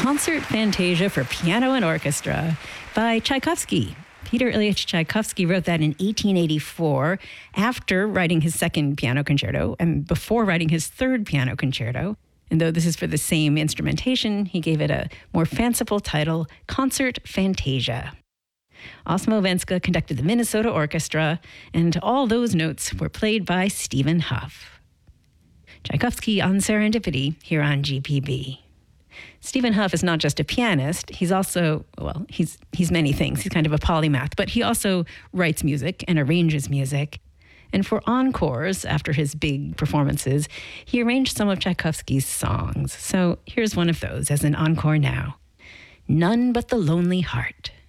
Concert Fantasia for Piano and Orchestra by Tchaikovsky. Peter Ilyich Tchaikovsky wrote that in 1884 after writing his second piano concerto and before writing his third piano concerto. And though this is for the same instrumentation, he gave it a more fanciful title, Concert Fantasia. Osmo Venska conducted the Minnesota Orchestra, and all those notes were played by Stephen Hough. Tchaikovsky on Serendipity here on GPB. Stephen Hough is not just a pianist, he's also, well, he's many things. He's kind of a polymath, but he also writes music and arranges music. And for encores, after his big performances, he arranged some of Tchaikovsky's songs. So here's one of those as an encore now. None But the Lonely Heart.